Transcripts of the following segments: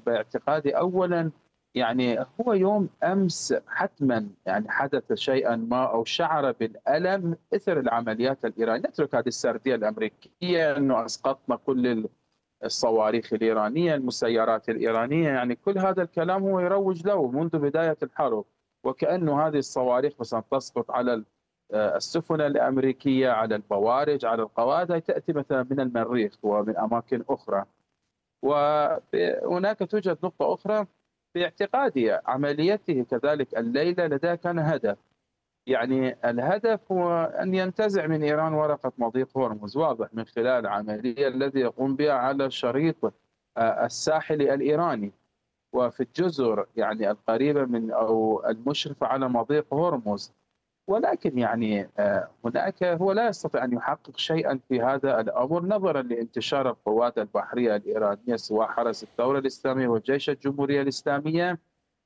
باعتقادي أولا يعني هو يوم أمس حتما يعني حدث شيئا ما أو شعر بالألم إثر العمليات الإيرانية. نترك هذه السردية الأمريكية أنه أسقطنا كل الصواريخ الإيرانية، المسيرات الإيرانية، يعني كل هذا الكلام هو يروج له منذ بداية الحرب، وكأنه هذه الصواريخ مثلا تسقط على السفن الأمريكية، على البوارج، على القواعد، هي تأتي مثلا من المريخ ومن أماكن أخرى. وهناك توجد نقطة أخرى باعتقادي عمليته كذلك الليلة لديها كان هدف، يعني الهدف هو أن ينتزع من إيران ورقة مضيق هرمز، واضح من خلال العملية الذي يقوم بها على الشريط الساحلي الإيراني وفي الجزر يعني القريبة من أو المشرفة على مضيق هرمز. ولكن يعني هناك هو لا يستطيع أن يحقق شيئا في هذا الأمر نظرا لانتشار القوات البحرية الإيرانية سواء حرس الثورة الإسلامية وجيش الجمهورية الإسلامية.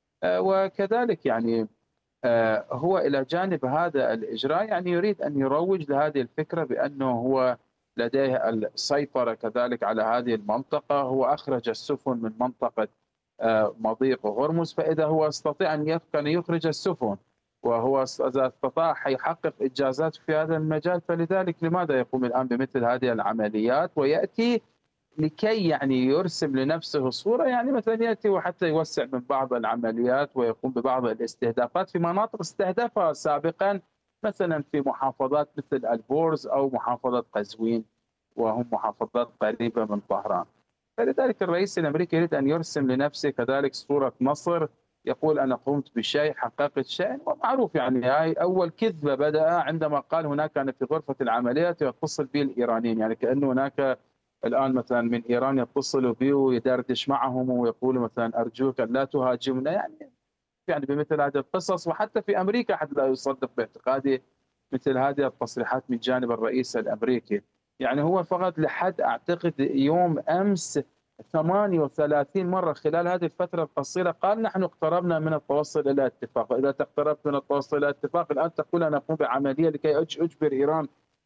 وكذلك يعني هو إلى جانب هذا الإجراء يعني يريد أن يروج لهذه الفكرة بأنه هو لديه السيطرة كذلك على هذه المنطقة. هو أخرج السفن من منطقة مضيق هرمز، فإذا هو استطاع أن يخرج السفن وهو إذا استطاع يحقق إنجازات في هذا المجال، فلذلك لماذا يقوم الآن بمثل هذه العمليات ويأتي لكي يعني يرسم لنفسه صورة، يعني مثلا يأتي وحتى يوسع من بعض العمليات ويقوم ببعض الاستهدافات في مناطق استهدفها سابقا، مثلا في محافظات مثل البورز أو محافظة قزوين، وهم محافظات قريبة من طهران. فلذلك الرئيس الأمريكي يريد أن يرسم لنفسه كذلك صورة نصر، يقول أنا قمت بشيء، حققت شيء. ومعروف يعني هاي أول كذبة بدأ عندما قال هناك أنا في غرفة العمليات يتصل به الإيرانيين، يعني كأنه هناك الآن مثلا من إيران يتصلوا به ويدردش معهم ويقول مثلا أرجوك أن لا تهاجمنا، يعني بمثل هذه القصص. وحتى في أمريكا حتى لا يصدق باعتقادي مثل هذه التصريحات من جانب الرئيس الأمريكي. يعني هو فقط لحد أعتقد يوم أمس 38 مرة خلال هذه الفترة القصيرة قال نحن اقتربنا من التوصل إلى اتفاق، وإذا اقتربت من التوصل إلى اتفاق الآن تقول أنا أقوم بعملية لكي أجبر إيران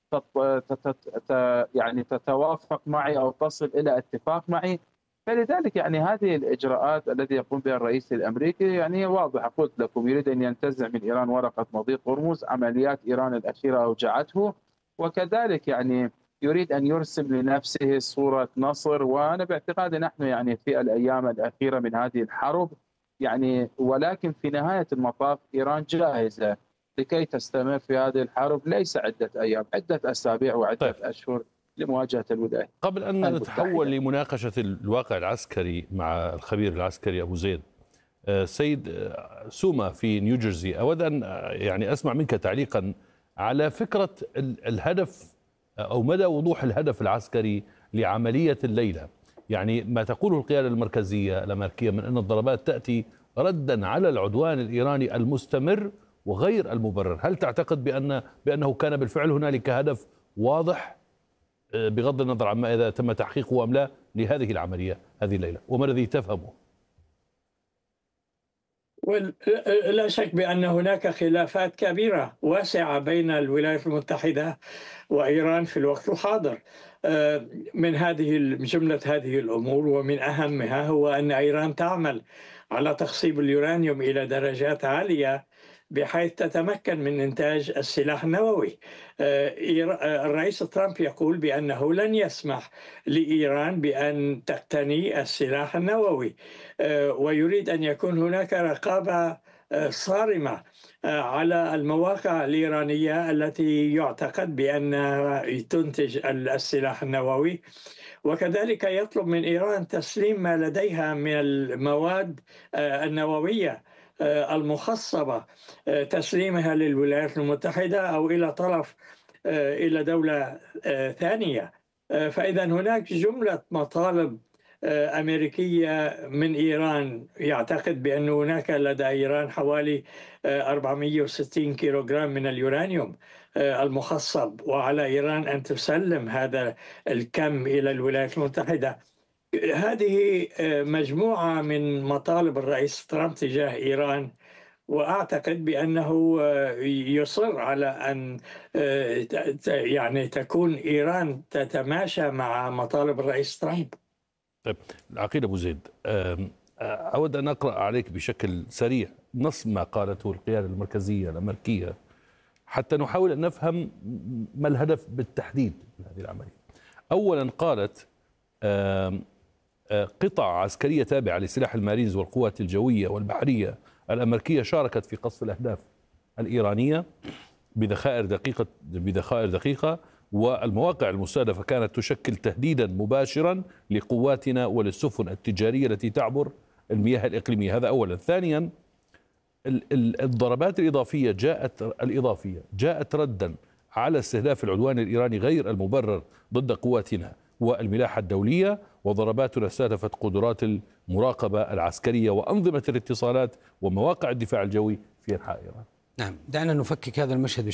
يعني تتوافق معي أو تصل إلى اتفاق معي. فلذلك يعني هذه الإجراءات التي يقوم بها الرئيس الأمريكي يعني واضحة، قلت لكم يريد أن ينتزع من إيران ورقة مضيق هرمز، عمليات إيران الأخيرة أوجعته، وكذلك يعني يريد أن يرسم لنفسه صورة نصر. وأنا باعتقادي نحن يعني في الأيام الأخيرة من هذه الحرب يعني، ولكن في نهاية المطاف إيران جاهزة لكي تستمر في هذه الحرب ليس عدة أيام، عدة أسابيع وعدة طيب، أشهر لمواجهة الولايات قبل أن نتحول المتحدة. لمناقشة الواقع العسكري مع الخبير العسكري أبو زيد، سيد سوما في نيوجيرسي، أود أن يعني أسمع منك تعليقا على فكرة الهدف أو مدى وضوح الهدف العسكري لعملية الليلة. يعني ما تقوله القيادة المركزية الأمريكية من أن الضربات تأتي ردا على العدوان الإيراني المستمر وغير المبرر، هل تعتقد بأنه كان بالفعل هنالك هدف واضح بغض النظر عما إذا تم تحقيقه أم لا لهذه العملية هذه الليلة، وما الذي تفهمه؟ لا شك بأن هناك خلافات كبيرة واسعة بين الولايات المتحدة وإيران في الوقت الحاضر. من جملة هذه الأمور ومن أهمها هو أن إيران تعمل على تخصيب اليورانيوم إلى درجات عالية بحيث تتمكن من إنتاج السلاح النووي. الرئيس ترامب يقول بأنه لن يسمح لإيران بأن تقتني السلاح النووي، ويريد أن يكون هناك رقابة صارمة على المواقع الإيرانية التي يعتقد بأنها تنتج السلاح النووي، وكذلك يطلب من إيران تسليم ما لديها من المواد النووية المخصبة، تسليمها للولايات المتحدة أو إلى دولة ثانية. فإذا هناك جملة مطالب أمريكية من إيران، يعتقد بأن هناك لدى إيران حوالي 460 كيلوغرام من اليورانيوم المخصب، وعلى إيران أن تسلم هذا الكم إلى الولايات المتحدة. هذه مجموعة من مطالب الرئيس ترامب تجاه إيران، وأعتقد بأنه يصر على أن يعني تكون إيران تتماشى مع مطالب الرئيس ترامب. طيب، العقيد أبو زيد، أود أن أقرأ عليك بشكل سريع نص ما قالته القيادة المركزية الأمريكية حتى نحاول أن نفهم ما الهدف بالتحديد من هذه العملية. أولا قالت قطع عسكرية تابعة لسلاح المارينز والقوات الجوية والبحرية الأمريكية شاركت في قصف الأهداف الإيرانية بذخائر دقيقة، والمواقع المستهدفة كانت تشكل تهديدا مباشرا لقواتنا وللسفن التجارية التي تعبر المياه الإقليمية. هذا أولا. ثانيا الضربات الإضافية جاءت ردا على استهداف العدوان الإيراني غير المبرر ضد قواتنا والملاحة الدولية، وضرباتنا استهدفت قدرات المراقبة العسكرية وأنظمة الاتصالات ومواقع الدفاع الجوي في أنحاء إيران. نعم، دعنا نفكك هذا المشهد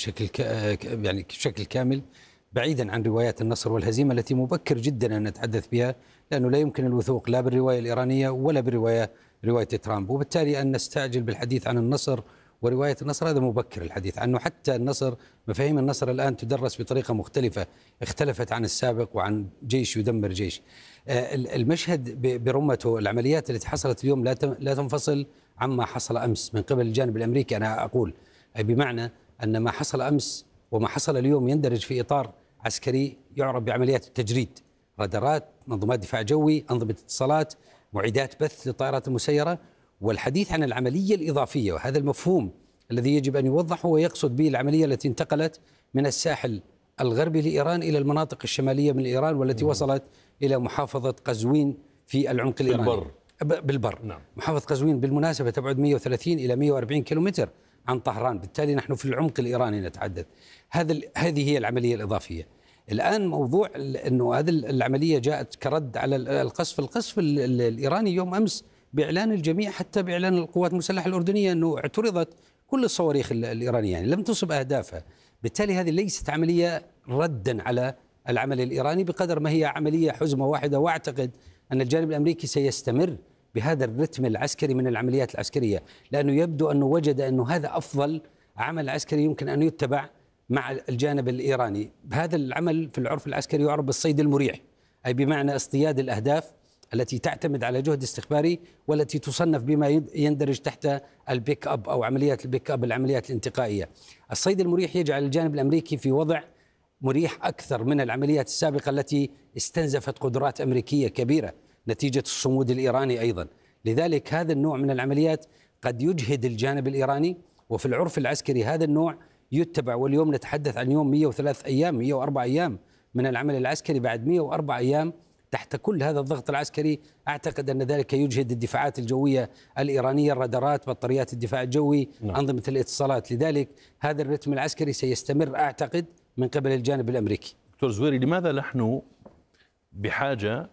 بشكل كامل بعيدا عن روايات النصر والهزيمة التي مبكر جدا أن نتحدث بها، لأنه لا يمكن الوثوق لا بالرواية الإيرانية ولا برواية ترامب، وبالتالي أن نستعجل بالحديث عن النصر ورواية النصر هذا مبكر الحديث عنه. حتى النصر، مفاهيم النصر الآن تدرس بطريقة مختلفة، اختلفت عن السابق وعن جيش يدمر جيش. المشهد برمته، العمليات التي حصلت اليوم لا تنفصل عما حصل أمس من قبل الجانب الأمريكي. أنا أقول بمعنى أن ما حصل أمس وما حصل اليوم يندرج في إطار عسكري يعرف بعمليات التجريد، رادارات، منظومات دفاع جوي، أنظمة اتصالات، معدات بث للطائرات المسيرة. والحديث عن العملية الإضافية، وهذا المفهوم الذي يجب أن يوضح، هو يقصد به العملية التي انتقلت من الساحل الغربي لإيران إلى المناطق الشمالية من إيران، والتي وصلت إلى محافظة قزوين في العمق الإيراني بالبر. نعم. محافظة قزوين بالمناسبة تبعد 130 إلى 140 كيلومتر عن طهران، بالتالي نحن في العمق الإيراني نتحدث. هذه هي العملية الإضافية. الآن موضوع أنه هذه العملية جاءت كرد على القصف الإيراني يوم أمس بإعلان الجميع، حتى بإعلان القوات المسلحة الأردنية، أنه اعترضت كل الصواريخ الإيرانية، يعني لم تصب أهدافها. بالتالي هذه ليست عملية ردا على العمل الإيراني بقدر ما هي عملية حزمة واحدة، وأعتقد أن الجانب الأمريكي سيستمر بهذا الرتم العسكري من العمليات العسكرية، لأنه يبدو أنه وجد أنه هذا أفضل عمل عسكري يمكن أن يتبع مع الجانب الإيراني. هذا العمل في العرف العسكري يعرف بالصيد المريح، أي بمعنى اصطياد الأهداف التي تعتمد على جهد استخباري والتي تصنف بما يندرج تحت البيك أب أو عمليات البيك أب، العمليات الانتقائية. الصيد المريح يجعل الجانب الأمريكي في وضع مريح أكثر من العمليات السابقة التي استنزفت قدرات أمريكية كبيرة نتيجة الصمود الإيراني أيضا. لذلك هذا النوع من العمليات قد يجهد الجانب الإيراني، وفي العرف العسكري هذا النوع يتبع. واليوم نتحدث عن يوم 103 أيام 104 أيام من العمل العسكري. بعد 104 أيام تحت كل هذا الضغط العسكري، أعتقد أن ذلك يجهد الدفاعات الجوية الإيرانية، الرادارات، بطاريات الدفاع الجوي، أنظمة الاتصالات. لذلك هذا الرتم العسكري سيستمر أعتقد من قبل الجانب الأمريكي. دكتور زويري، لماذا نحن بحاجة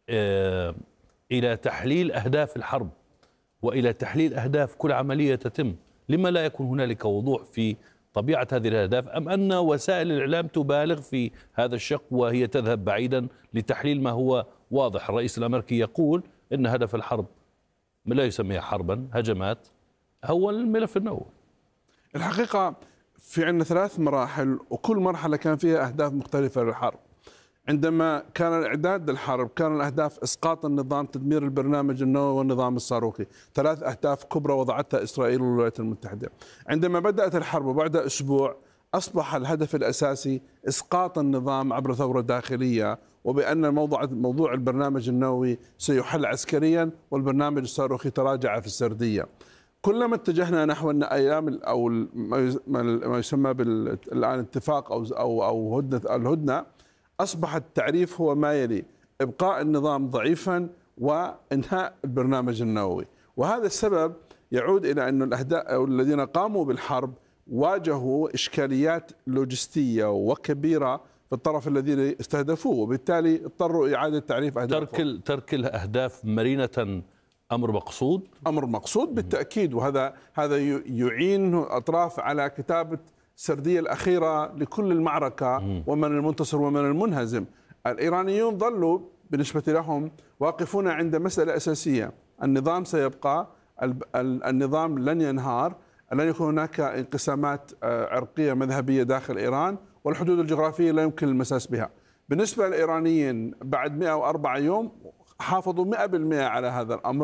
إلى تحليل أهداف الحرب وإلى تحليل أهداف كل عملية تتم؟ لما لا يكون هنالك وضوح في طبيعة هذه الأهداف، أم أن وسائل الإعلام تبالغ في هذا الشق وهي تذهب بعيدا لتحليل ما هو واضح؟ الرئيس الأمريكي يقول إن هدف الحرب لا يسميها حربا، هجمات، هو الملف النووي. الحقيقة في عندنا 3 مراحل، وكل مرحلة كان فيها أهداف مختلفة للحرب. عندما كان الإعداد للحرب كان الأهداف إسقاط النظام، تدمير البرنامج النووي والنظام الصاروخي، 3 أهداف كبرى وضعتها إسرائيل والولايات المتحدة. عندما بدأت الحرب وبعد أسبوع أصبح الهدف الأساسي إسقاط النظام عبر ثورة داخلية، وبأن موضوع البرنامج النووي سيحل عسكريا والبرنامج الصاروخي تراجع في السردية. كلما اتجهنا نحو أن أيام أو ما يسمى الآن اتفاق أو الهدنة، أصبح التعريف هو ما يلي: إبقاء النظام ضعيفا وإنهاء البرنامج النووي. وهذا السبب يعود إلى أن الذين قاموا بالحرب واجهوا إشكاليات لوجستية وكبيرة في الطرف الذي استهدفوه، وبالتالي اضطروا إعادة تعريف أهدافهم. ترك الأهداف مرينة أمر مقصود؟ أمر مقصود بالتأكيد، وهذا يعين الأطراف على كتابة السردية الأخيرة لكل المعركة ومن المنتصر ومن المنهزم. الإيرانيون ظلوا بالنسبة لهم واقفون عند مسألة أساسية: النظام سيبقى، النظام لن ينهار، لن يكون هناك انقسامات عرقية مذهبية داخل إيران، والحدود الجغرافية لا يمكن المساس بها. بالنسبة للإيرانيين بعد 104 يوم حافظوا 100% على هذا الأمر،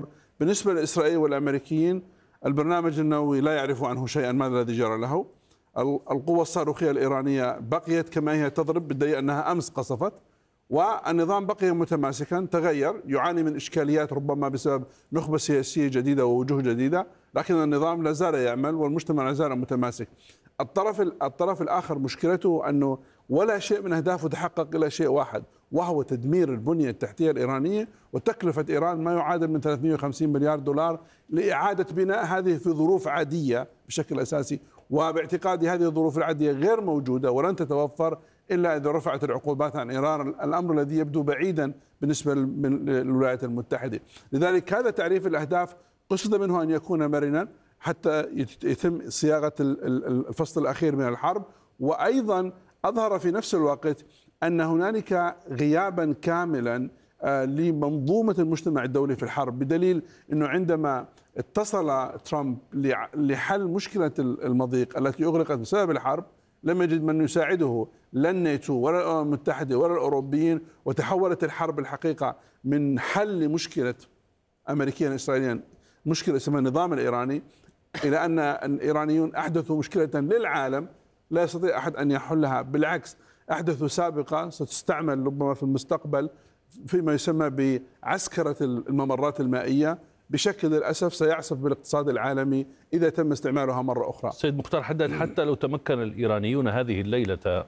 بالنسبة للإسرائيليين والأمريكيين البرنامج النووي لا يعرف عنه شيئا، ماذا الذي جرى له؟ القوة الصاروخية الإيرانية بقيت كما هي تضرب، بالدليل أنها أمس قصفت، والنظام بقي متماسكا، تغير، يعاني من إشكاليات ربما بسبب نخبة سياسية جديدة ووجوه جديدة، لكن النظام لا زال يعمل والمجتمع لا زال متماسك. الطرف الآخر مشكلته أنه ولا شيء من أهدافه تحقق إلا شيء واحد، وهو تدمير البنية التحتية الإيرانية، وتكلفة إيران ما يعادل من 350 مليار دولار لإعادة بناء هذه في ظروف عادية بشكل أساسي. وباعتقادي هذه الظروف العادية غير موجودة ولن تتوفر إلا إذا رفعت العقوبات عن إيران، الأمر الذي يبدو بعيدا بالنسبة للولايات المتحدة. لذلك هذا تعريف الأهداف قصد منه أن يكون مرنا حتى يتم صياغة الفصل الأخير من الحرب، وأيضا أظهر في نفس الوقت أن هنالك غيابا كاملا لمنظومة المجتمع الدولي في الحرب، بدليل أنه عندما اتصل ترامب لحل مشكلة المضيق التي أغلقت بسبب الحرب لم يجد من يساعده، لا الناتو ولا الأمم المتحدة ولا الأوروبيين، وتحولت الحرب الحقيقة من حل مشكلة أمريكيا إسرائيليا، مشكلة اسمها النظام الإيراني، إلى أن الإيرانيون أحدثوا مشكلة للعالم لا يستطيع أحد أن يحلها، بالعكس أحدثوا سابقة ستستعمل ربما في المستقبل فيما يسمى بعسكرة الممرات المائية، بشكل للأسف سيعصف بالاقتصاد العالمي إذا تم استعمالها مرة أخرى. سيد مختار حداد، حتى لو تمكن الإيرانيون هذه الليلة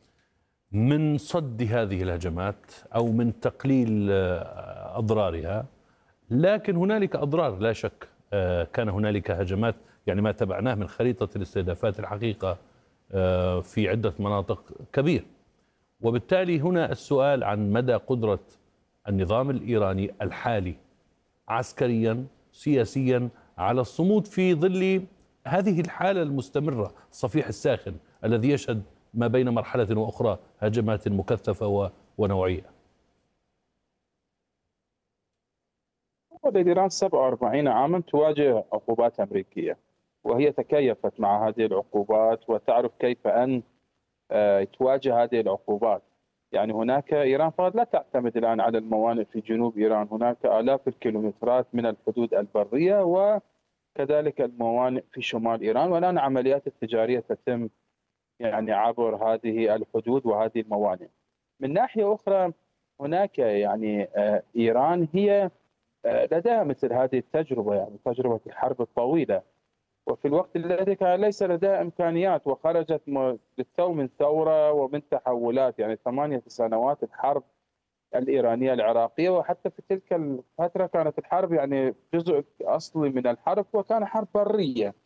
من صد هذه الهجمات أو من تقليل أضرارها، لكن هنالك أضرار لا شك. كان هنالك هجمات، يعني ما تبعناه من خريطة الاستهدافات الحقيقة في عدة مناطق كبير، وبالتالي هنا السؤال عن مدى قدرة النظام الإيراني الحالي عسكريا سياسيا على الصمود في ظل هذه الحالة المستمرة، الصفيح الساخن الذي يشهد ما بين مرحلة وأخرى هجمات مكثفة ونوعية. إيران 47 عاما تواجه عقوبات أمريكية، وهي تكيفت مع هذه العقوبات وتعرف كيف أن تواجه هذه العقوبات. يعني هناك إيران فقط لا تعتمد الآن على الموانئ في جنوب إيران، هناك آلاف الكيلومترات من الحدود البرية وكذلك الموانئ في شمال إيران، والآن عمليات التجارية تتم يعني عبر هذه الحدود وهذه الموانئ. من ناحية أخرى هناك يعني إيران هي لديها مثل هذه التجربة، يعني تجربة الحرب الطويلة، وفي الوقت الذي كان ليس لديها إمكانيات، وخرجت للتو من ثورة ومن تحولات، يعني 8 سنوات الحرب الإيرانية العراقية، وحتى في تلك الفترة كانت الحرب يعني جزء أصلي من الحرب وكان حرب برية.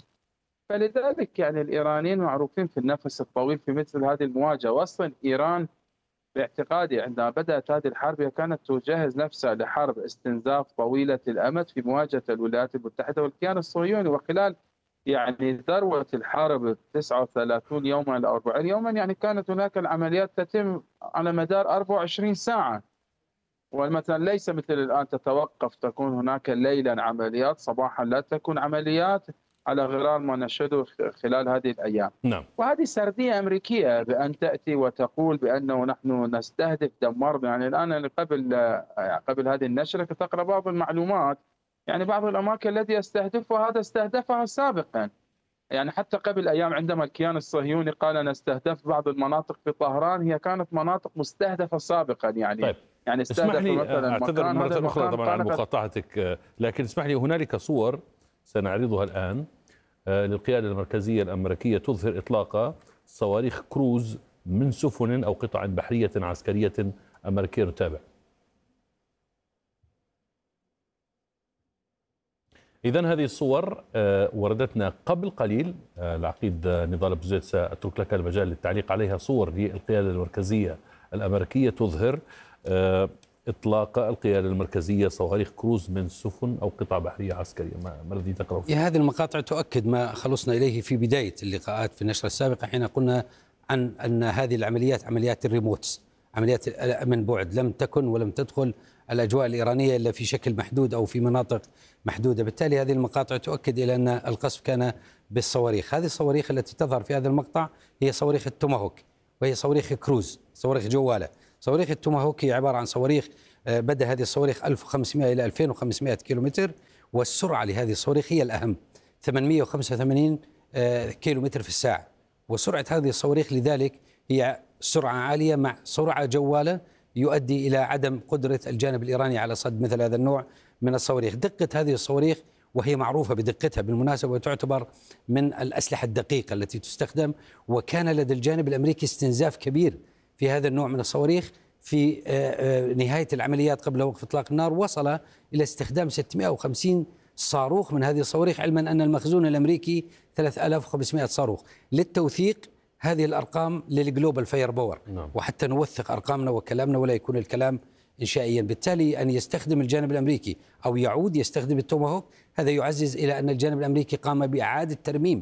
فلذلك يعني الإيرانيين معروفين في النفس الطويل في مثل هذه المواجهة. وأصلا إيران باعتقادي عندما بدأت هذه الحرب كانت تجهز نفسها لحرب استنزاف طويلة الأمد في مواجهة الولايات المتحدة والكيان الصهيوني، وخلال يعني ذروة الحرب 39 يوما إلى 40 يوما يعني كانت هناك العمليات تتم على مدار 24 ساعة، ومثلا ليس مثل الآن تتوقف، تكون هناك ليلا عمليات، صباحا لا تكون عمليات، على غرار ما نشهده خلال هذه الأيام. نعم. وهذه سردية أمريكية بأن تأتي وتقول بأنه نحن نستهدف دمرنا. يعني الآن قبل هذه النشرة تقرأ بعض المعلومات، يعني بعض الأماكن التي يستهدفها هذا استهدفها سابقا، يعني حتى قبل أيام عندما الكيان الصهيوني قال نستهدف بعض المناطق في طهران، هي كانت مناطق مستهدفة سابقا. يعني طيب. يعني اسمح لي مثلا أعتذر مرة أخرى طبعا عن مقاطعتك، لكن اسمح لي، هنالك صور سنعرضها الآن للقيادة المركزية الأمريكية تظهر إطلاق صواريخ كروز من سفن أو قطع بحرية عسكرية أمريكية. نتابع. إذن هذه الصور وردتنا قبل قليل. العقيد نضال أبو زيد سأترك لك المجال للتعليق عليها. صور للقيادة المركزية الأمريكية تظهر إطلاق القيادة المركزية صواريخ كروز من سفن أو قطع بحرية عسكرية. ما الذي تقرأه؟ هذه المقاطع تؤكد ما خلصنا إليه في بداية اللقاءات في النشرة السابقة، حين قلنا عن أن هذه العمليات عمليات الريموتس، عمليات من بعد، لم تكن ولم تدخل الأجواء الإيرانية إلا في شكل محدود أو في مناطق محدودة. بالتالي هذه المقاطع تؤكد إلى أن القصف كان بالصواريخ. هذه الصواريخ التي تظهر في هذا المقطع هي صواريخ التوماهوك، وهي صواريخ كروز، صواريخ جوالة. صواريخ التوماهوك هي عبارة عن صواريخ بدأ هذه الصواريخ 1500 إلى 2500 كيلومتر، والسرعة لهذه الصواريخ هي الأهم، 885 كيلومتر في الساعة. وسرعة هذه الصواريخ لذلك هي سرعة عالية مع سرعة جوالة، يؤدي إلى عدم قدرة الجانب الإيراني على صد مثل هذا النوع من الصواريخ. دقة هذه الصواريخ، وهي معروفة بدقتها بالمناسبة، وتعتبر من الأسلحة الدقيقة التي تستخدم، وكان لدى الجانب الأمريكي استنزاف كبير في هذا النوع من الصواريخ. في نهاية العمليات قبل وقف إطلاق النار وصل إلى استخدام 650 صاروخ من هذه الصواريخ، علما أن المخزون الأمريكي 3500 صاروخ. للتوثيق هذه الأرقام للجلوبال فاير باور، وحتى نوثق أرقامنا وكلامنا ولا يكون الكلام إنشائيا. بالتالي أن يستخدم الجانب الأمريكي أو يعود يستخدم التوماهوك، هذا يعزز إلى أن الجانب الأمريكي قام بإعادة ترميم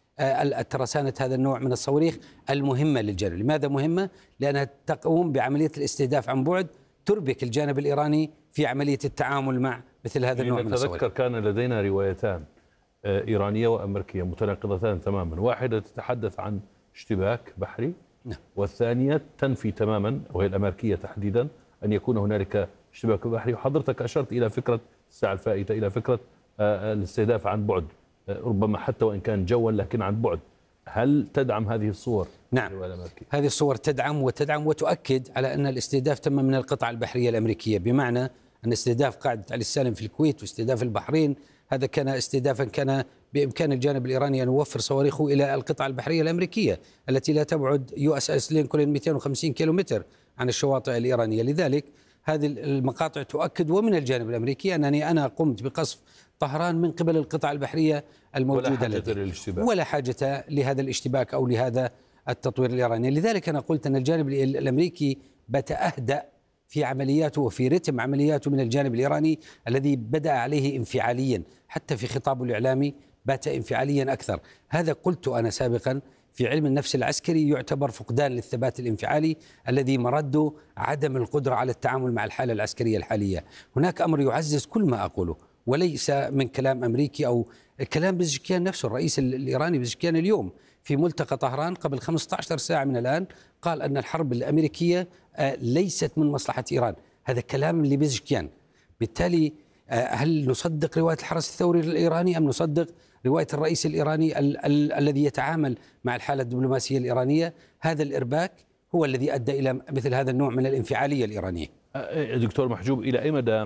الترسانة هذا النوع من الصواريخ المهمة للجانب. لماذا مهمة؟ لأنها تقوم بعملية الاستهداف عن بعد، تربك الجانب الإيراني في عملية التعامل مع مثل هذا النوع من الصواريخ. أتذكر كان لدينا روايتان إيرانية وأمريكية متناقضتان تماما، واحدة تتحدث عن اشتباك بحري، والثانية تنفي تماما، وهي الأمريكية تحديدا، أن يكون هنالك اشتباك بحري. وحضرتك أشرت إلى فكرة الساعة الفائتة، إلى فكرة الاستهداف عن بعد، ربما حتى وإن كان جوا لكن عن بعد. هل تدعم هذه الصور؟ نعم، هذه الصور تدعم وتؤكد على أن الاستهداف تم من القطعة البحرية الأمريكية، بمعنى أن استهداف قاعدة علي السالم في الكويت واستهداف البحرين هذا كان استهدافا كان بإمكان الجانب الإيراني أن يوفر صواريخه إلى القطعة البحرية الأمريكية التي لا تبعد USS لينكولن 250 كيلومتر عن الشواطئ الإيرانية. لذلك هذه المقاطع تؤكد، ومن الجانب الأمريكي أنني أنا قمت بقصف طهران من قبل القطع البحرية الموجودة لدي، ولا حاجة لهذا الاشتباك أو لهذا التطوير الإيراني. لذلك أنا قلت أن الجانب الأمريكي بات أهدأ في عملياته وفي رتم عملياته من الجانب الإيراني الذي بدأ عليه انفعاليا، حتى في خطابه الإعلامي بات انفعاليا أكثر. هذا قلت أنا سابقا، في علم النفس العسكري يعتبر فقدان للثبات الانفعالي الذي مرده عدم القدرة على التعامل مع الحالة العسكرية الحالية. هناك أمر يعزز كل ما أقوله، وليس من كلام أمريكي أو كلام بزشكيان نفسه. الرئيس الإيراني بزشكيان اليوم في ملتقى طهران قبل 15 ساعة من الآن قال أن الحرب الأمريكية ليست من مصلحة إيران. هذا كلام لبزشكيان. بالتالي هل نصدق رواية الحرس الثوري الإيراني أم نصدق رواية الرئيس الإيراني الذي يتعامل مع الحالة الدبلوماسية الإيرانية؟ هذا الإرباك هو الذي أدى إلى مثل هذا النوع من الانفعالية الإيرانية. دكتور محجوب، إلى أي مدى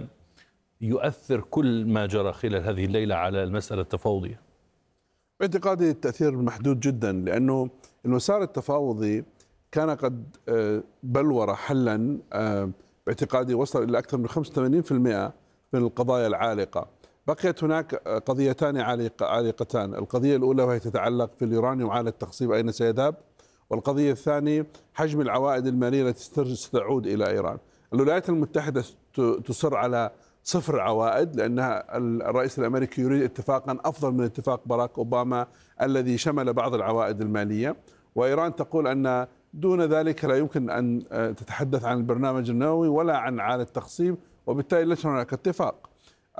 يؤثر كل ما جرى خلال هذه الليلة على المسألة التفاوضية؟ باعتقادي التأثير محدود جدا، لأنه المسار التفاوضي كان قد بلور حلا باعتقادي وصل إلى أكثر من 85% من القضايا العالقة. بقيت هناك قضيتان عالقتان. القضية الأولى وهي تتعلق في اليورانيوم وعلى التخصيب أين سيذهب، والقضية الثانية حجم العوائد المالية التي ستعود إلى إيران. الولايات المتحدة تصر على صفر عوائد، لأنها الرئيس الأمريكي يريد اتفاقا أفضل من اتفاق باراك أوباما الذي شمل بعض العوائد المالية، وإيران تقول أن دون ذلك لا يمكن أن تتحدث عن البرنامج النووي ولا عن إعادة التخصيب، وبالتالي ليس هناك اتفاق.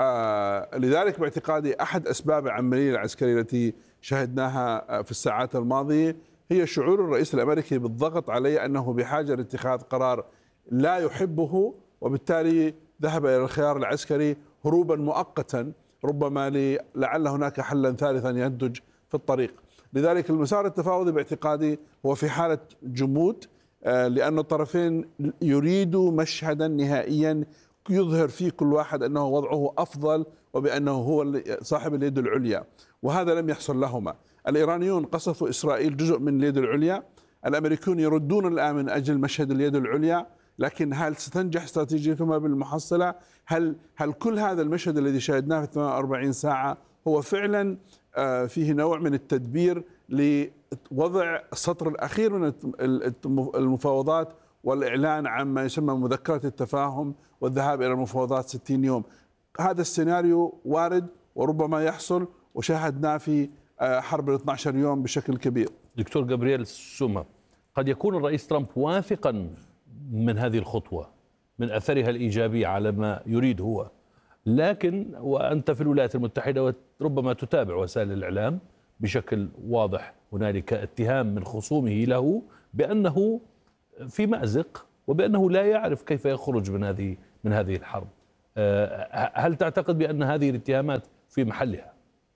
لذلك باعتقادي أحد أسباب العملية العسكرية التي شهدناها في الساعات الماضية هي شعور الرئيس الأمريكي بالضغط عليه أنه بحاجة لاتخاذ قرار لا يحبه، وبالتالي ذهب إلى الخيار العسكري هروبا مؤقتا، ربما لعل هناك حلا ثالثا ينتج في الطريق. لذلك المسار التفاوضي باعتقادي هو في حالة جمود، لأن الطرفين يريدوا مشهدا نهائيا يظهر فيه كل واحد أنه وضعه أفضل وبأنه هو صاحب اليد العليا، وهذا لم يحصل لهما. الإيرانيون قصفوا إسرائيل جزء من اليد العليا، الأمريكيون يردون الآن من أجل مشهد اليد العليا، لكن هل ستنجح استراتيجيتهما بالمحصلة؟ هل كل هذا المشهد الذي شاهدناه في 48 ساعة هو فعلا فيه نوع من التدبير لوضع السطر الأخير من المفاوضات والإعلان عن ما يسمى مذكرة التفاهم والذهاب إلى المفاوضات 60 يوم؟ هذا السيناريو وارد وربما يحصل، وشاهدناه في حرب 12 يوم بشكل كبير. دكتور جابرييل سوما، قد يكون الرئيس ترامب واثقا من هذه الخطوة، من أثرها الإيجابي على ما يريد هو، لكن وأنت في الولايات المتحدة وربما تتابع وسائل الإعلام بشكل واضح، هنالك اتهام من خصومه له بأنه في مأزق وبأنه لا يعرف كيف يخرج من هذه الحرب. هل تعتقد بأن هذه الاتهامات في محلها؟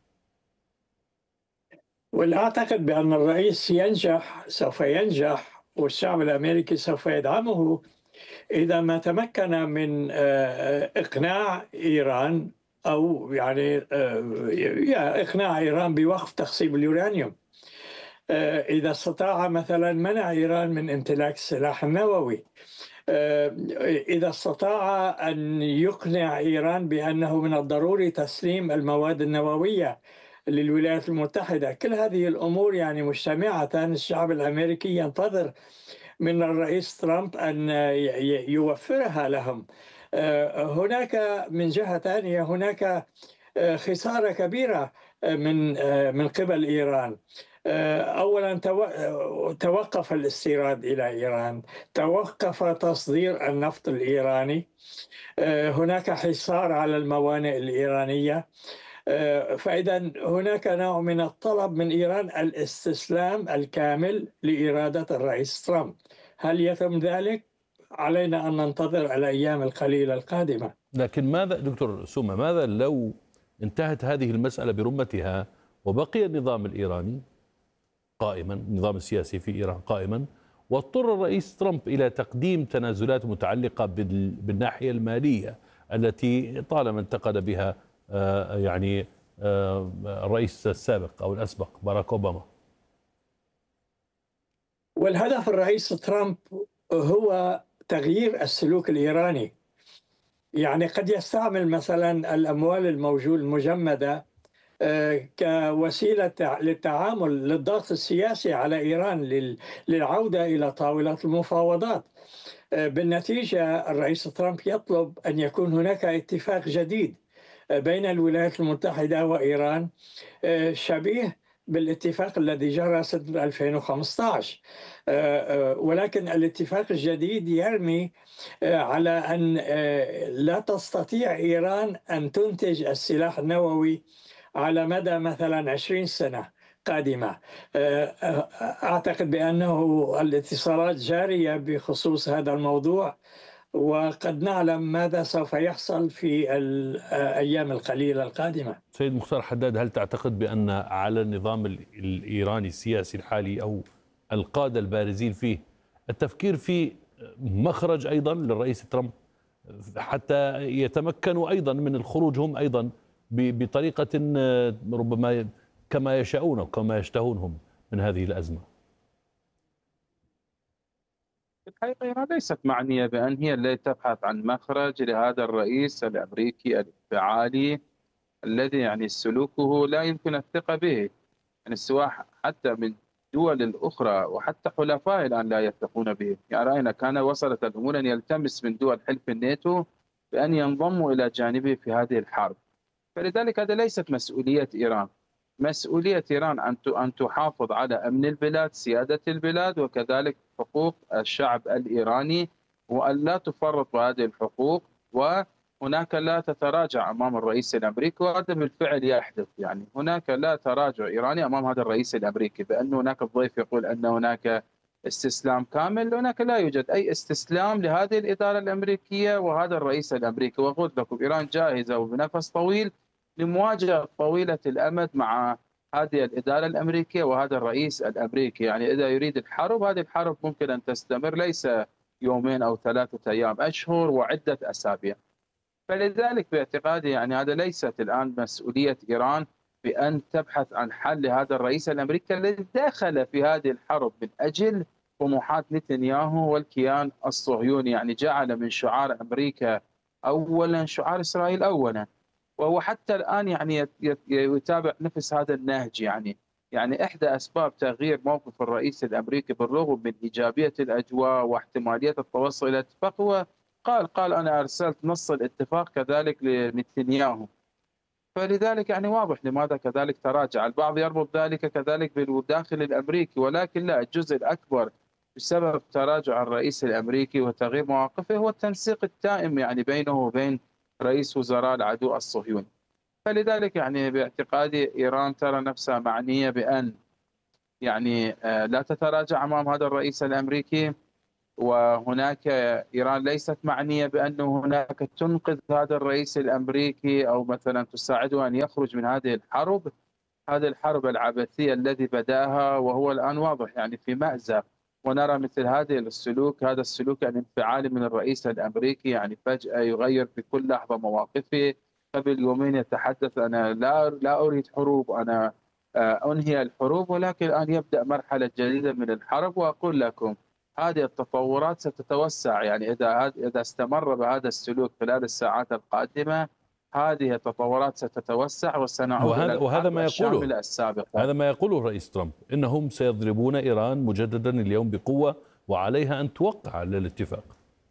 والأعتقد بأن الرئيس سوف ينجح والشعب الأمريكي سوف يدعمه إذا ما تمكن من إقناع إيران، أو يعني إقناع إيران بوقف تخصيب اليورانيوم. إذا استطاع مثلا منع إيران من امتلاك السلاح النووي، إذا استطاع أن يقنع إيران بأنه من الضروري تسليم المواد النووية للولايات المتحدة. كل هذه الأمور يعني مجتمعة، الشعب الأمريكي ينتظر من الرئيس ترامب أن يوفرها لهم. هناك من جهة ثانية هناك خسارة كبيرة من قبل إيران. أولا توقف الاستيراد إلى إيران، توقف تصدير النفط الإيراني، هناك حصار على الموانئ الإيرانية. فإذا هناك نوع من الطلب من إيران الاستسلام الكامل لإرادة الرئيس ترامب. هل يتم ذلك؟ علينا أن ننتظر الأيام القليلة القادمة. لكن ماذا دكتور سومة، ماذا لو انتهت هذه المسألة برمتها وبقي النظام الإيراني قائما، النظام السياسي في إيران قائما، واضطر الرئيس ترامب إلى تقديم تنازلات متعلقة بالناحية المالية التي طالما انتقد بها يعني الرئيس السابق أو الأسبق باراك أوباما؟ والهدف الرئيس ترامب هو تغيير السلوك الإيراني. يعني قد يستعمل مثلا الأموال المجمدة كوسيلة للتعامل للضغط السياسي على إيران للعودة إلى طاولة المفاوضات. بالنتيجة الرئيس ترامب يطلب أن يكون هناك اتفاق جديد بين الولايات المتحدة وإيران، شبيه بالاتفاق الذي جرى سنة 2015. ولكن الاتفاق الجديد يرمي على أن لا تستطيع إيران أن تنتج السلاح النووي على مدى مثلا 20 سنة قادمة. أعتقد بأنه الاتصالات جارية بخصوص هذا الموضوع، وقد نعلم ماذا سوف يحصل في الأيام القليلة القادمة. سيد مختار حداد، هل تعتقد بأن على النظام الإيراني السياسي الحالي أو القادة البارزين فيه التفكير في مخرج أيضا للرئيس ترامب حتى يتمكنوا أيضا من الخروج هم أيضا بطريقة ربما كما يشاءون أو كما يشتهون هم من هذه الأزمة؟ الحقيقة إيران ليست معنية بأن هي التي تبحث عن مخرج لهذا الرئيس الأمريكي الانفعالي الذي يعني سلوكه لا يمكن الثقة به، يعني سواء حتى من الدول الأخرى وحتى حلفائه الآن لا يثقون به. يعني رأينا كان وصلت الأمور أن يلتمس من دول حلف الناتو بأن ينضموا إلى جانبه في هذه الحرب. فلذلك هذا ليست مسؤولية إيران. مسؤولية إيران أن تحافظ على أمن البلاد، سيادة البلاد، وكذلك حقوق الشعب الإيراني، وأن لا تفرط بهذه الحقوق، وهناك لا تتراجع أمام الرئيس الأمريكي. وهذا بالفعل يحدث، يعني هناك لا تراجع إيراني أمام هذا الرئيس الأمريكي. بأن هناك الضيف يقول أن هناك استسلام كامل، هناك لا يوجد أي استسلام لهذه الإدارة الأمريكية وهذا الرئيس الأمريكي. وأقول لكم إيران جاهزة وبنفس طويل لمواجهة طويلة الأمد مع هذه الإدارة الأمريكية وهذا الرئيس الأمريكي. يعني إذا يريد الحرب، هذه الحرب ممكن أن تستمر ليس يومين أو 3 أيام، أشهر وعدة أسابيع. فلذلك باعتقادي يعني هذا ليست الآن مسؤولية إيران بأن تبحث عن حل لهذا الرئيس الأمريكي الذي دخل في هذه الحرب من أجل طموحات نتنياهو والكيان الصهيوني. يعني جعل من شعار أمريكا أولا شعار إسرائيل أولا، وهو حتى الآن يعني يتابع نفس هذا النهج. يعني إحدى أسباب تغيير موقف الرئيس الأمريكي بالرغم من إيجابية الأجواء واحتمالية التوصل إلى اتفاق، هو قال أنا أرسلت نص الاتفاق كذلك لنتنياهو. فلذلك يعني واضح لماذا كذلك تراجع. البعض يربط ذلك كذلك بالداخل الأمريكي، ولكن لا، الجزء الأكبر بسبب تراجع الرئيس الأمريكي وتغيير مواقفه هو التنسيق التائم يعني بينه وبين رئيس وزراء العدو الصهيوني. فلذلك يعني باعتقادي إيران ترى نفسها معنية بأن يعني لا تتراجع أمام هذا الرئيس الأمريكي، وهناك إيران ليست معنية بأنه هناك تنقذ هذا الرئيس الأمريكي أو مثلا تساعده أن يخرج من هذه الحرب. هذه الحرب العبثية الذي بدأها وهو الآن واضح يعني في مأزق، ونرى مثل هذا السلوك الانفعالي من الرئيس الأمريكي، يعني فجأة يغير في كل لحظة مواقفه. قبل يومين يتحدث أنا لا أريد حروب، أنا أنهي الحروب، ولكن الآن يبدأ مرحلة جديدة من الحرب. وأقول لكم هذه التطورات ستتوسع، يعني إذا استمر بهذا السلوك خلال الساعات القادمة هذه التطورات ستتوسع وسنعود إلى الحرب الشاملة السابقة. هذا ما يقوله الرئيس ترامب، إنهم سيضربون إيران مجددا اليوم بقوة وعليها أن توقع على الاتفاق.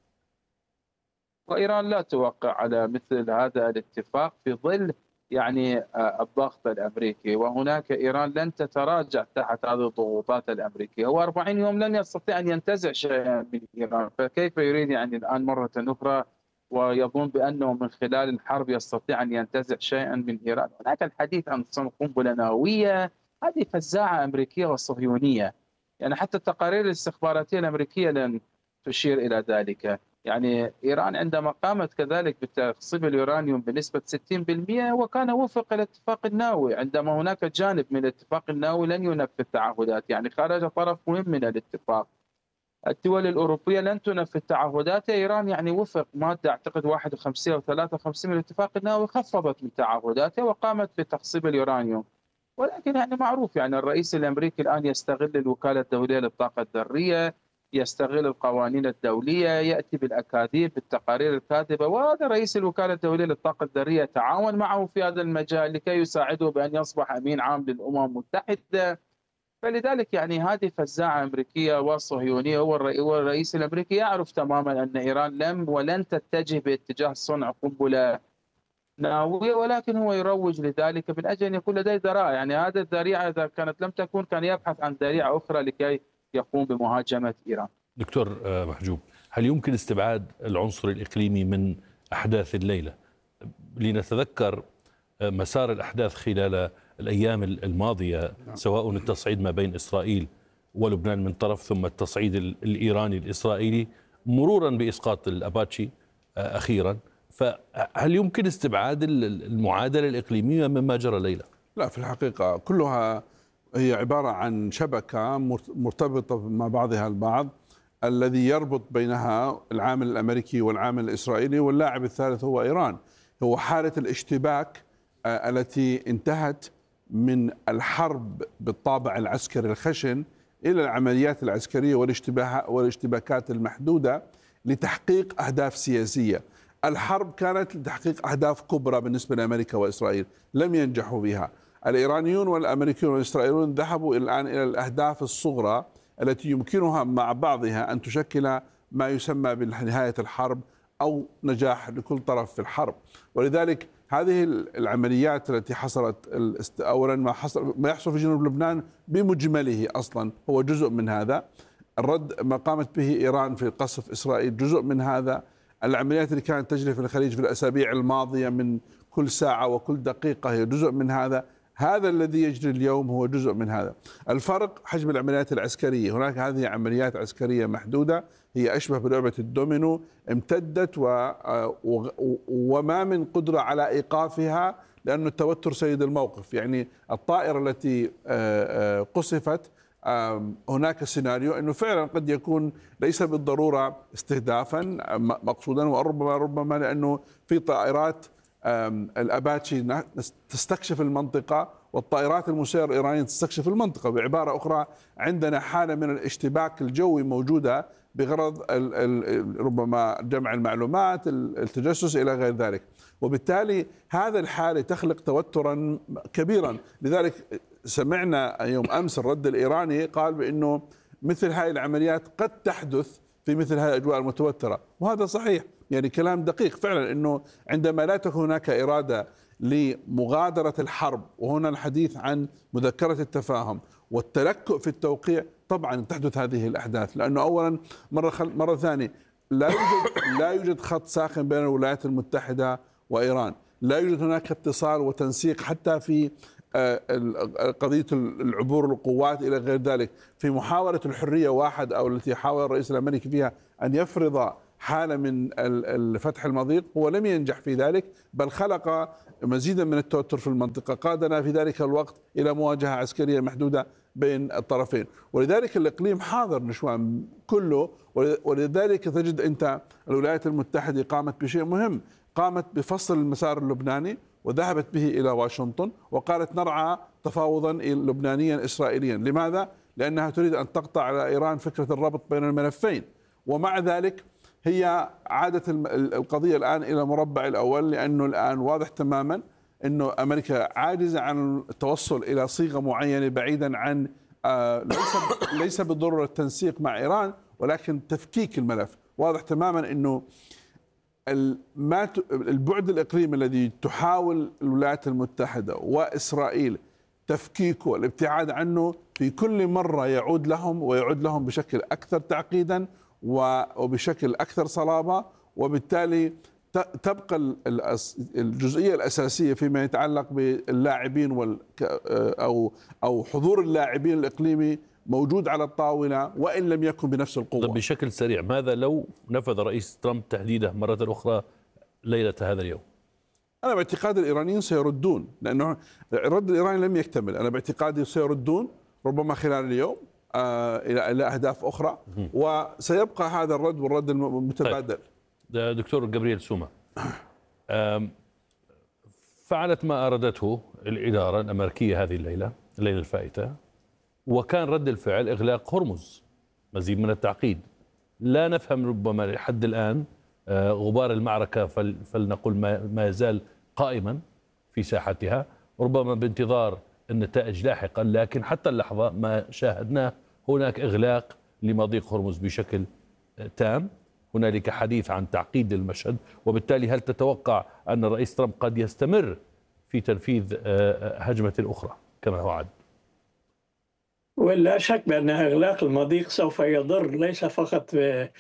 وإيران لا توقع على مثل هذا الاتفاق في ظل يعني الضغط الأمريكي، وهناك إيران لن تتراجع تحت هذه الضغوطات الأمريكية. هو 40 يوم لن يستطيع أن ينتزع شيئا من إيران، فكيف يريد يعني الآن مرة أخرى ويظن بأنه من خلال الحرب يستطيع أن ينتزع شيئا من إيران؟ هناك الحديث عن صنع قنبلة نووية، هذه فزاعة أمريكية وصهيونية، يعني حتى التقارير الاستخباراتية الأمريكية لن تشير إلى ذلك. يعني إيران عندما قامت كذلك بتخصيب اليورانيوم بنسبة 60% وكان وفق الاتفاق النووي، عندما هناك جانب من الاتفاق النووي لن ينفذ تعهدات، يعني خرج طرف مهم من الاتفاق. الدول الأوروبية لن تنفذ تعهداتها، إيران يعني وفق مادة أعتقد 51 أو 53 من الاتفاق النووي، خفضت من تعهداتها وقامت بتخصيب اليورانيوم. ولكن يعني معروف يعني الرئيس الأمريكي الآن يستغل الوكالة الدولية للطاقة الذرية، يستغل القوانين الدولية، يأتي بالأكاذيب بالتقارير الكاذبة، وهذا رئيس الوكالة الدولية للطاقة الذرية تعاون معه في هذا المجال لكي يساعده بأن يصبح أمين عام للأمم المتحدة. فلذلك يعني هذه فزاعة أمريكية وصهيونية. هو الرئيس الأمريكي يعرف تماما أن إيران لم ولن تتجه باتجاه صنع قنبلة نووية، ولكن هو يروج لذلك من أجل أن يكون لديه ذرائع. يعني هذا الذريعة إذا كانت لم تكن كان يبحث عن ذريعة أخرى لكي يقوم بمهاجمة إيران. دكتور محجوب، هل يمكن استبعاد العنصر الإقليمي من أحداث الليلة؟ لنتذكر مسار الأحداث خلال الأيام الماضية، سواء التصعيد ما بين إسرائيل ولبنان من طرف، ثم التصعيد الإيراني الإسرائيلي، مرورا بإسقاط الأباتشي أخيرا. فهل يمكن استبعاد المعادلة الإقليمية مما جرى الليلة؟ لا، في الحقيقة كلها هي عبارة عن شبكة مرتبطة مع بعضها البعض، الذي يربط بينها العامل الأمريكي والعامل الإسرائيلي، واللاعب الثالث هو إيران. هو حالة الاشتباك التي انتهت من الحرب بالطابع العسكري الخشن إلى العمليات العسكرية والاشتباكات المحدودة لتحقيق أهداف سياسية. الحرب كانت لتحقيق أهداف كبرى بالنسبة لأمريكا وإسرائيل لم ينجحوا بها. الإيرانيون والأمريكيون والإسرائيليون ذهبوا الآن إلى الأهداف الصغرى التي يمكنها مع بعضها أن تشكل ما يسمى بنهاية الحرب أو نجاح لكل طرف في الحرب. ولذلك هذه العمليات التي حصلت، أولا ما يحصل في جنوب لبنان بمجمله أصلا هو جزء من هذا. الرد ما قامت به إيران في قصف إسرائيل جزء من هذا. العمليات اللي كانت تجري في الخليج في الأسابيع الماضية من كل ساعة وكل دقيقة هي جزء من هذا. هذا الذي يجري اليوم هو جزء من هذا. الفرق حجم العمليات العسكرية. هناك هذه عمليات عسكرية محدودة هي أشبه بلعبة الدومينو، امتدت وما من قدرة على إيقافها، لأن التوتر سيد الموقف. يعني الطائرة التي قصفت، هناك سيناريو أنه فعلا قد يكون ليس بالضرورة استهدافا مقصودا، وربما لأنه في طائرات الأباتشي تستكشف المنطقة والطائرات المسيرة الإيرانية تستكشف المنطقة. بعبارة أخرى عندنا حالة من الاشتباك الجوي موجودة بغرض ربما جمع المعلومات، التجسس إلى غير ذلك، وبالتالي هذا الحالة تخلق توترا كبيرا. لذلك سمعنا يوم أمس الرد الإيراني قال بأنه مثل هذه العمليات قد تحدث في مثل هذه الأجواء المتوترة، وهذا صحيح، يعني كلام دقيق فعلا، أنه عندما لا تكون هناك إرادة لمغادرة الحرب، وهنا الحديث عن مذكرة التفاهم والتلكؤ في التوقيع، طبعا تحدث هذه الأحداث. لأنه أولا مرة ثانية لا يوجد خط ساخن بين الولايات المتحدة وإيران، لا يوجد هناك اتصال وتنسيق حتى في قضية العبور القوات إلى غير ذلك، في محاولة الحرية واحد أو التي حاول الرئيس الأمريكي فيها أن يفرض حالة من فتح المضيق، هو لم ينجح في ذلك، بل خلق مزيدا من التوتر في المنطقة، قادنا في ذلك الوقت إلى مواجهة عسكرية محدودة بين الطرفين. ولذلك الإقليم حاضر نشوان كله. ولذلك تجد أنت الولايات المتحدة قامت بشيء مهم، قامت بفصل المسار اللبناني وذهبت به إلى واشنطن وقالت نرعى تفاوضا لبنانيا إسرائيليا. لماذا؟ لأنها تريد أن تقطع على إيران فكرة الربط بين الملفين. ومع ذلك هي عادت القضية الآن إلى مربع الأول، لأنه الآن واضح تماما أنه أمريكا عاجزة عن التوصل إلى صيغة معينة بعيدا عن ليس بالضرورة التنسيق مع إيران، ولكن تفكيك الملف. واضح تماما أنه البعد الإقليمي الذي تحاول الولايات المتحدة وإسرائيل تفكيكه والابتعاد عنه في كل مرة يعود لهم بشكل أكثر تعقيدا وبشكل أكثر صلابة، وبالتالي تبقى الجزئية الأساسية فيما يتعلق باللاعبين أو حضور اللاعبين الإقليمي موجود على الطاولة وإن لم يكن بنفس القوة. بشكل سريع، ماذا لو نفذ رئيس ترامب تهديده مرة أخرى ليلة هذا اليوم؟ أنا باعتقاد الإيرانيين سيردون، لأنه الرد الإيراني لم يكتمل. أنا باعتقادي سيردون ربما خلال اليوم إلى أهداف أخرى، وسيبقى هذا الرد والرد المتبادل. طيب. دكتور جابرييل سوما، فعلت ما أرادته الإدارة الأمريكية هذه الليلة الفائتة، وكان رد الفعل إغلاق هرمز، مزيد من التعقيد. لا نفهم ربما لحد الآن غبار المعركة فلنقل ما يزال قائما في ساحتها، ربما بانتظار النتائج لاحقا، لكن حتى اللحظة ما شاهدناه هناك إغلاق لمضيق هرمز بشكل تام. هنالك حديث عن تعقيد المشهد، وبالتالي هل تتوقع أن الرئيس ترامب قد يستمر في تنفيذ هجمة أخرى كما وعد؟ ولا شك بأن إغلاق المضيق سوف يضر ليس فقط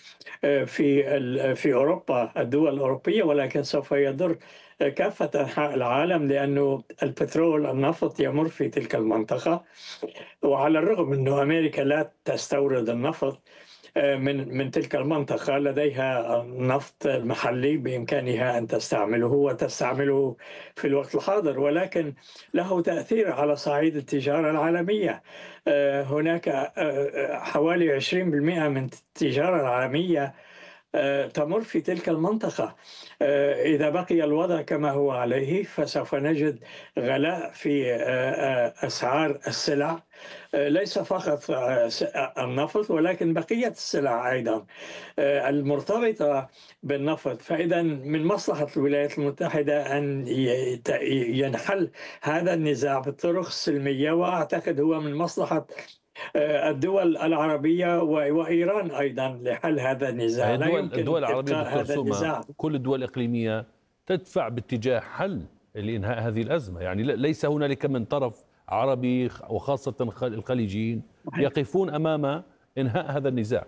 في أوروبا الدول الأوروبية، ولكن سوف يضر كافة أنحاء العالم، لأنه البترول النفط يمر في تلك المنطقة. وعلى الرغم أنه أمريكا لا تستورد النفط من تلك المنطقة، لديها نفط محلي بإمكانها أن تستعمله وتستعمله في الوقت الحاضر، ولكن له تأثير على صعيد التجارة العالمية. هناك حوالي 20% من التجارة العالمية تمر في تلك المنطقة. إذا بقي الوضع كما هو عليه فسوف نجد غلاء في أسعار السلع، ليس فقط النفط ولكن بقية السلع أيضا المرتبطة بالنفط. فإذا من مصلحة الولايات المتحدة أن ينحل هذا النزاع بالطرق السلمية، وأعتقد هو من مصلحة الدول العربية وإيران أيضا لحل هذا النزاع. لا يمكن الدول العربية هذا النزاع. كل الدول الإقليمية تدفع باتجاه حل لإنهاء هذه الأزمة، يعني ليس هنالك من طرف عربي وخاصة الخليجيين يقفون أمام إنهاء هذا النزاع.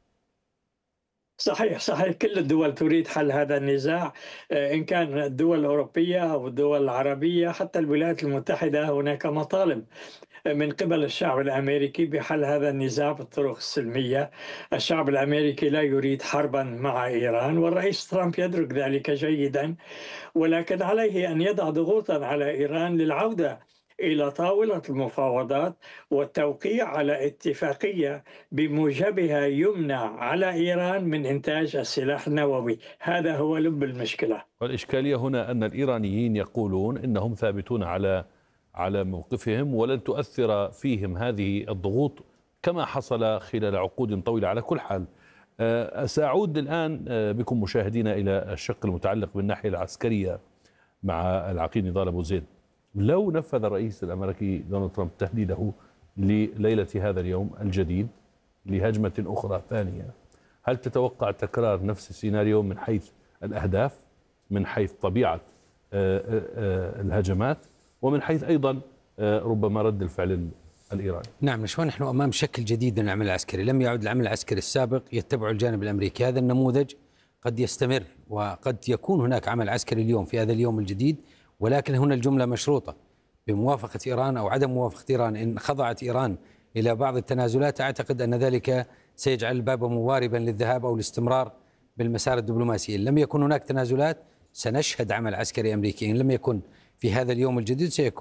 صحيح كل الدول تريد حل هذا النزاع، إن كان الدول الأوروبية أو الدول العربية، حتى الولايات المتحدة هناك مطالب من قبل الشعب الأمريكي بحل هذا النزاع بالطرق السلمية. الشعب الأمريكي لا يريد حربا مع إيران، والرئيس ترامب يدرك ذلك جيدا، ولكن عليه أن يضع ضغوطا على إيران للعودة إلى طاولة المفاوضات والتوقيع على اتفاقية بموجبها يمنع على إيران من إنتاج السلاح النووي. هذا هو لب المشكلة. والإشكالية هنا أن الإيرانيين يقولون إنهم ثابتون على موقفهم ولن تؤثر فيهم هذه الضغوط كما حصل خلال عقود طويلة. على كل حال سأعود الآن بكم مشاهدينا إلى الشق المتعلق بالناحية العسكرية مع العقيد نضال أبو زيد. لو نفذ الرئيس الأمريكي دونالد ترامب تهديده لليلة هذا اليوم الجديد لهجمة أخرى ثانية، هل تتوقع تكرار نفس السيناريو من حيث الأهداف، من حيث طبيعة الهجمات، ومن حيث أيضا ربما رد الفعل الإيراني؟ نعم نشوان، نحن أمام شكل جديد من العمل العسكري، لم يعد العمل العسكري السابق يتبع الجانب الأمريكي. هذا النموذج قد يستمر، وقد يكون هناك عمل عسكري اليوم في هذا اليوم الجديد، ولكن هنا الجملة مشروطة. بموافقة إيران أو عدم موافقة إيران، إن خضعت إيران إلى بعض التنازلات أعتقد أن ذلك سيجعل الباب مواربا للذهاب أو الاستمرار بالمسار الدبلوماسي. إن لم يكن هناك تنازلات سنشهد عمل عسكري أمريكي، إن لم يكن في هذا اليوم الجديد سيكون